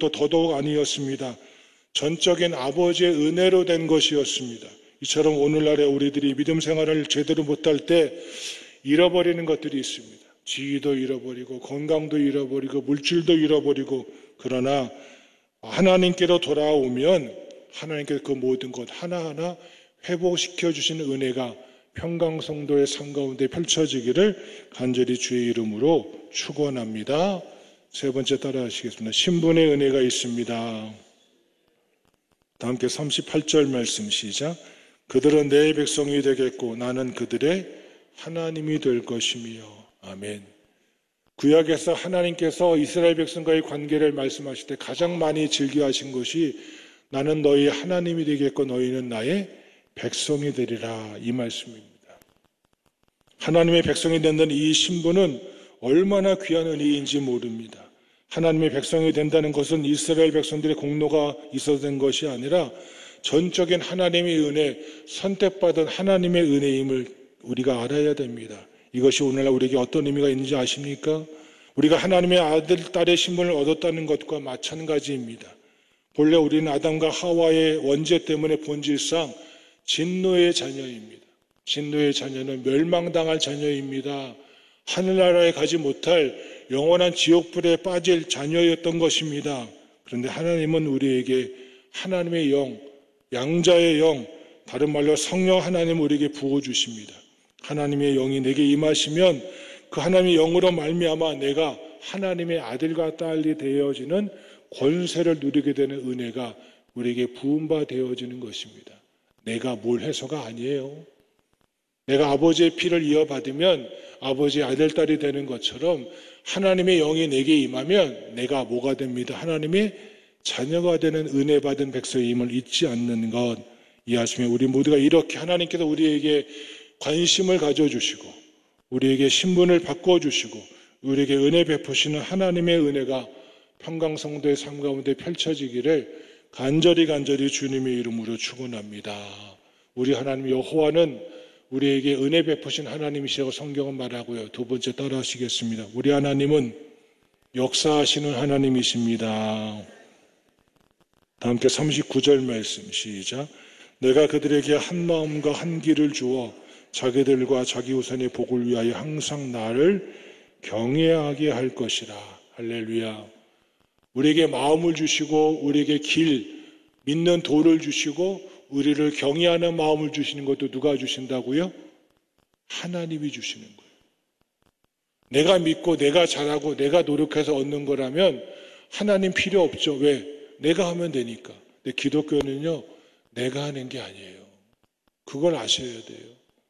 것도 더더욱 아니었습니다. 전적인 아버지의 은혜로 된 것이었습니다. 이처럼 오늘날에 우리들이 믿음 생활을 제대로 못할 때 잃어버리는 것들이 있습니다. 지위도 잃어버리고 건강도 잃어버리고 물질도 잃어버리고, 그러나 하나님께로 돌아오면 하나님께서 그 모든 것 하나하나 회복시켜 주시는 은혜가 평강성도의 삶 가운데 펼쳐지기를 간절히 주의 이름으로 축원합니다. 세 번째 따라하시겠습니다. 신분의 은혜가 있습니다. 다 함께 38절 말씀 시작. 그들은 내 백성이 되겠고 나는 그들의 하나님이 될 것이며. 아멘. 구약에서 하나님께서 이스라엘 백성과의 관계를 말씀하실 때 가장 많이 즐겨하신 것이 나는 너희 하나님이 되겠고 너희는 나의 백성이 되리라, 이 말씀입니다. 하나님의 백성이 된다는 이 신분은 얼마나 귀한 은혜인지 모릅니다. 하나님의 백성이 된다는 것은 이스라엘 백성들의 공로가 있어서 된 것이 아니라 전적인 하나님의 은혜, 선택받은 하나님의 은혜임을 우리가 알아야 됩니다. 이것이 오늘날 우리에게 어떤 의미가 있는지 아십니까? 우리가 하나님의 아들, 딸의 신분을 얻었다는 것과 마찬가지입니다. 본래 우리는 아담과 하와의 원죄 때문에 본질상 진노의 자녀입니다. 진노의 자녀는 멸망당할 자녀입니다. 하늘나라에 가지 못할 영원한 지옥불에 빠질 자녀였던 것입니다. 그런데 하나님은 우리에게 하나님의 영, 양자의 영, 다른 말로 성령 하나님을 우리에게 부어주십니다. 하나님의 영이 내게 임하시면 그 하나님의 영으로 말미암아 내가 하나님의 아들과 딸이 되어지는 권세를 누리게 되는 은혜가 우리에게 부음바 되어지는 것입니다. 내가 뭘 해서가 아니에요. 내가 아버지의 피를 이어받으면 아버지의 아들, 딸이 되는 것처럼 하나님의 영이 내게 임하면 내가 뭐가 됩니다. 하나님의 자녀가 되는 은혜 받은 백성임을 잊지 않는 것. 이 아침에 우리 모두가 이렇게 하나님께서 우리에게 관심을 가져주시고 우리에게 신분을 바꿔주시고 우리에게 은혜 베푸시는 하나님의 은혜가 평강성도의 삶 가운데 펼쳐지기를 간절히 주님의 이름으로 축원합니다. 우리 하나님 여호와는 우리에게 은혜 베푸신 하나님이시라고 성경은 말하고요. 두 번째 따라하시겠습니다. 우리 하나님은 역사하시는 하나님이십니다. 다 함께 39절 말씀 시작. 내가 그들에게 한 마음과 한 길을 주어 자기들과 자기 후손의 복을 위하여 항상 나를 경외하게 할 것이라. 할렐루야. 우리에게 마음을 주시고 우리에게 길, 믿는 도를 주시고 우리를 경외하는 마음을 주시는 것도 누가 주신다고요? 하나님이 주시는 거예요. 내가 믿고 내가 잘하고 내가 노력해서 얻는 거라면 하나님 필요 없죠. 왜? 내가 하면 되니까. 근데 기독교는요, 내가 하는 게 아니에요. 그걸 아셔야 돼요.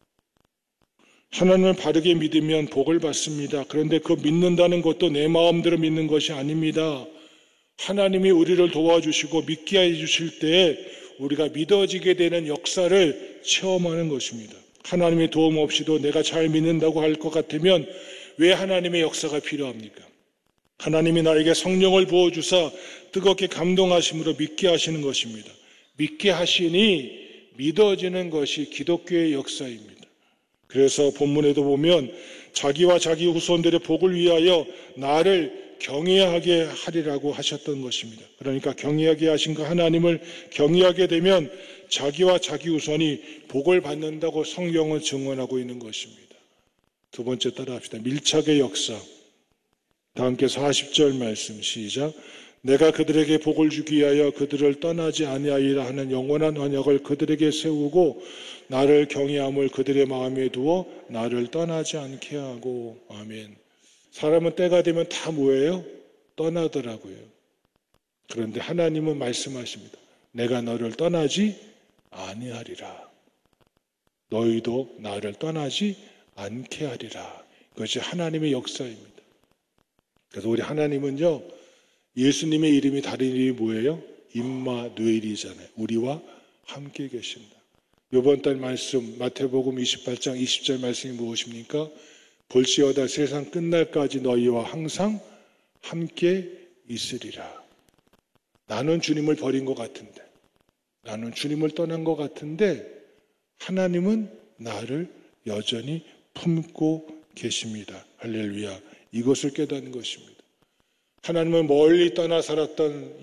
하나님을 바르게 믿으면 복을 받습니다. 그런데 그 믿는다는 것도 내 마음대로 믿는 것이 아닙니다. 하나님이 우리를 도와주시고 믿게 해주실 때에 우리가 믿어지게 되는 역사를 체험하는 것입니다. 하나님의 도움 없이도 내가 잘 믿는다고 할 것 같으면 왜 하나님의 역사가 필요합니까? 하나님이 나에게 성령을 부어주사 뜨겁게 감동하심으로 믿게 하시는 것입니다. 믿게 하시니 믿어지는 것이 기독교의 역사입니다. 그래서 본문에도 보면 자기와 자기 후손들의 복을 위하여 나를 경외하게 하리라고 하셨던 것입니다. 그러니까 경외하게 하신 그 하나님을 경외하게 되면 자기와 자기 후손이 복을 받는다고 성경은 증언하고 있는 것입니다. 두 번째 따라합시다. 밀착의 역사. 다 함께 40절 말씀 시작. 내가 그들에게 복을 주기 위하여 그들을 떠나지 아니하리라 하는 영원한 언약을 그들에게 세우고 나를 경외함을 그들의 마음에 두어 나를 떠나지 않게 하고. 아멘. 사람은 때가 되면 다 뭐예요? 떠나더라고요. 그런데 하나님은 말씀하십니다. 내가 너를 떠나지 아니하리라. 너희도 나를 떠나지 않게 하리라. 그것이 하나님의 역사입니다. 그래서 우리 하나님은요, 예수님의 이름이 다른 이름이 뭐예요? 임마누엘이잖아요. 우리와 함께 계신다. 이번 달 말씀 마태복음 28장 20절 말씀이 무엇입니까? 볼지어다 세상 끝날까지 너희와 항상 함께 있으리라. 나는 주님을 버린 것 같은데, 나는 주님을 떠난 것 같은데 하나님은 나를 여전히 품고 계십니다. 할렐루야. 이것을 깨닫는 것입니다. 하나님은 멀리 떠나 살았던